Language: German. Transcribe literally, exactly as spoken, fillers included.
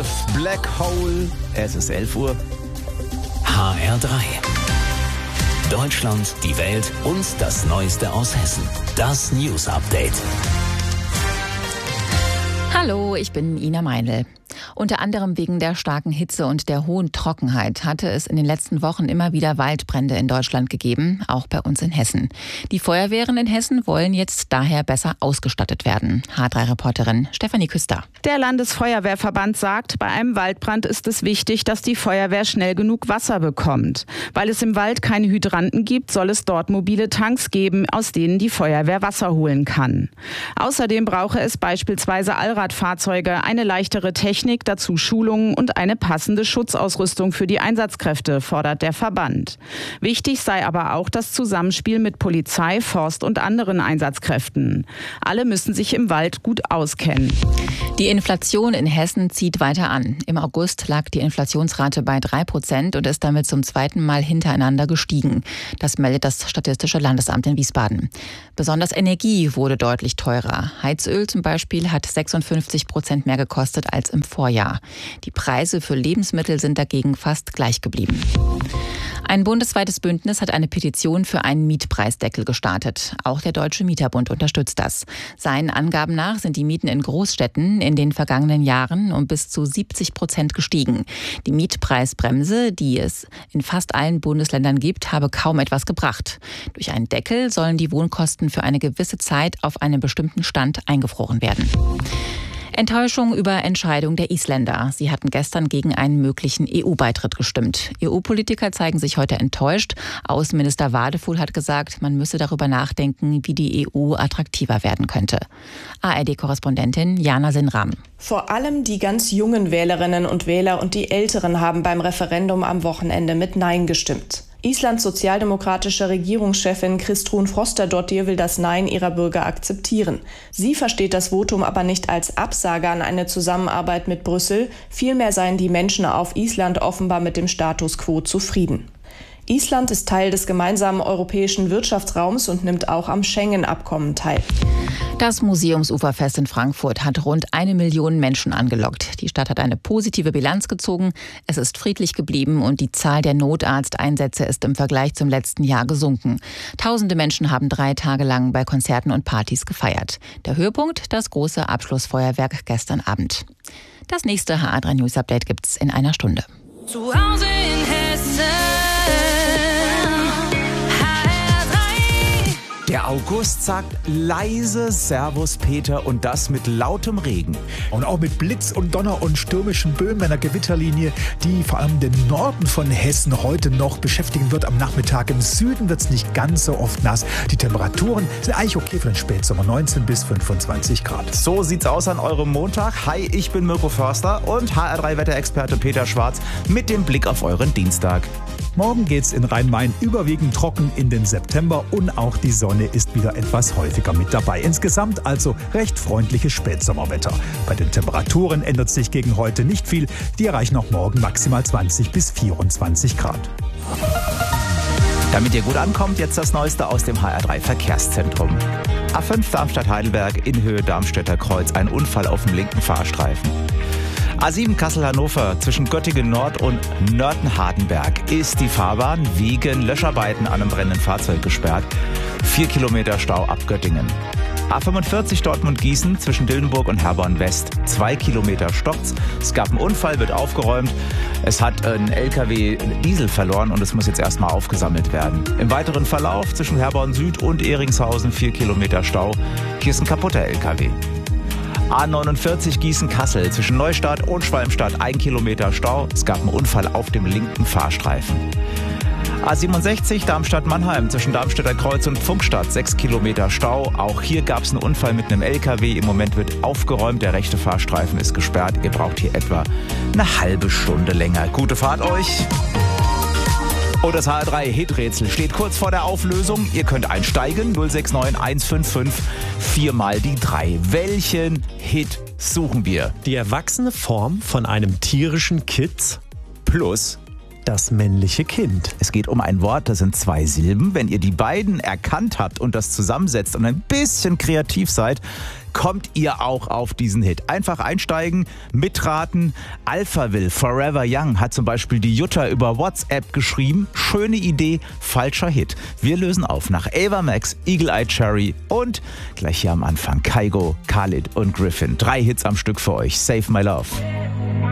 Smith, Black Hole. Es ist elf Uhr. H R drei. Deutschland, die Welt und das Neueste aus Hessen. Das News Update. Hallo, ich bin Ina Meinl. Unter anderem wegen der starken Hitze und der hohen Trockenheit hatte es in den letzten Wochen immer wieder Waldbrände in Deutschland gegeben, auch bei uns in Hessen. Die Feuerwehren in Hessen wollen jetzt daher besser ausgestattet werden. H drei Reporterin Stefanie Küster. Der Landesfeuerwehrverband sagt, bei einem Waldbrand ist es wichtig, dass die Feuerwehr schnell genug Wasser bekommt. Weil es im Wald keine Hydranten gibt, soll es dort mobile Tanks geben, aus denen die Feuerwehr Wasser holen kann. Außerdem brauche es beispielsweise Allradfahrzeuge, eine leichtere Technik, dazu Schulungen und eine passende Schutzausrüstung für die Einsatzkräfte, fordert der Verband. Wichtig sei aber auch das Zusammenspiel mit Polizei, Forst und anderen Einsatzkräften. Alle müssen sich im Wald gut auskennen. Die Inflation in Hessen zieht weiter an. Im August lag die Inflationsrate bei drei Prozent und ist damit zum zweiten Mal hintereinander gestiegen. Das meldet das Statistische Landesamt in Wiesbaden. Besonders Energie wurde deutlich teurer. Heizöl zum Beispiel hat sechsundfünfzig Prozent mehr gekostet als im Vorjahr. Die Preise für Lebensmittel sind dagegen fast gleich geblieben. Ein bundesweites Bündnis hat eine Petition für einen Mietpreisdeckel gestartet. Auch der Deutsche Mieterbund unterstützt das. Seinen Angaben nach sind die Mieten in Großstädten in den vergangenen Jahren um bis zu siebzig Prozent gestiegen. Die Mietpreisbremse, die es in fast allen Bundesländern gibt, habe kaum etwas gebracht. Durch einen Deckel sollen die Wohnkosten für eine gewisse Zeit auf einem bestimmten Stand eingefroren werden. Enttäuschung über Entscheidung der Isländer. Sie hatten gestern gegen einen möglichen E U-Beitritt gestimmt. E U-Politiker zeigen sich heute enttäuscht. Außenminister Wadefuhl hat gesagt, man müsse darüber nachdenken, wie die E U attraktiver werden könnte. A R D-Korrespondentin Jana Sinram. Vor allem die ganz jungen Wählerinnen und Wähler und die Älteren haben beim Referendum am Wochenende mit Nein gestimmt. Islands sozialdemokratische Regierungschefin Kristrún Frostadóttir will das Nein ihrer Bürger akzeptieren. Sie versteht das Votum aber nicht als Absage an eine Zusammenarbeit mit Brüssel. Vielmehr seien die Menschen auf Island offenbar mit dem Status quo zufrieden. Island ist Teil des gemeinsamen europäischen Wirtschaftsraums und nimmt auch am Schengen-Abkommen teil. Das Museumsuferfest in Frankfurt hat rund eine Million Menschen angelockt. Die Stadt hat eine positive Bilanz gezogen. Es ist friedlich geblieben und die Zahl der Notarzteinsätze ist im Vergleich zum letzten Jahr gesunken. Tausende Menschen haben drei Tage lang bei Konzerten und Partys gefeiert. Der Höhepunkt, das große Abschlussfeuerwerk gestern Abend. Das nächste H R drei News Update gibt's in einer Stunde. Zu Hause in Hessen. Der August sagt leise Servus Peter und das mit lautem Regen. Und auch mit Blitz und Donner und stürmischen Böen einer Gewitterlinie, die vor allem den Norden von Hessen heute noch beschäftigen wird. Am Nachmittag im Süden wird es nicht ganz so oft nass. Die Temperaturen sind eigentlich okay für den Spätsommer, neunzehn bis fünfundzwanzig Grad. So sieht's aus an eurem Montag. Hi, ich bin Mirko Förster und H R drei Wetterexperte Peter Schwarz mit dem Blick auf euren Dienstag. Morgen geht's in Rhein-Main überwiegend trocken in den September und auch die Sonne ist wieder etwas häufiger mit dabei. Insgesamt also recht freundliches Spätsommerwetter. Bei den Temperaturen ändert sich gegen heute nicht viel. Die erreichen auch morgen maximal zwanzig bis vierundzwanzig Grad. Damit ihr gut ankommt, jetzt das Neueste aus dem H R drei Verkehrszentrum. A fünf Darmstadt-Heidelberg in Höhe Darmstädter Kreuz. Ein Unfall auf dem linken Fahrstreifen. A sieben Kassel-Hannover zwischen Göttingen Nord und Nörten-Hardenberg ist die Fahrbahn wegen Löscharbeiten an einem brennenden Fahrzeug gesperrt. Vier Kilometer Stau ab Göttingen. A fünfundvierzig Dortmund-Gießen zwischen Dillenburg und Herborn West. Zwei Kilometer stockt's. Es gab einen Unfall, wird aufgeräumt. Es hat ein L K W Diesel verloren und es muss jetzt erstmal aufgesammelt werden. Im weiteren Verlauf zwischen Herborn Süd und Ehringshausen vier Kilometer Stau. Hier ist ein kaputter L K W. A neunundvierzig Gießen-Kassel zwischen Neustadt und Schwalmstadt ein Kilometer Stau. Es gab einen Unfall auf dem linken Fahrstreifen. A siebenundsechzig Darmstadt-Mannheim zwischen Darmstädter Kreuz und Pfunkstadt sechs Kilometer Stau. Auch hier gab es einen Unfall mit einem L K W. Im Moment wird aufgeräumt, der rechte Fahrstreifen ist gesperrt. Ihr braucht hier etwa eine halbe Stunde länger. Gute Fahrt euch! Und das H R drei Hiträtsel steht kurz vor der Auflösung. Ihr könnt einsteigen. null sechs neun eins fünf fünf vier mal die drei. Welchen Hit suchen wir? Die erwachsene Form von einem tierischen Kitz Plus Das männliche Kind. Es geht um ein Wort, das sind zwei Silben. Wenn ihr die beiden erkannt habt und das zusammensetzt und ein bisschen kreativ seid, kommt ihr auch auf diesen Hit. Einfach einsteigen, mitraten. Alphaville, Forever Young hat zum Beispiel die Jutta über WhatsApp geschrieben. Schöne Idee, falscher Hit. Wir lösen auf nach Ava Max, Eagle Eye Cherry und gleich hier am Anfang Kygo, Khalid und Griffin. Drei Hits am Stück für euch. Save My Love.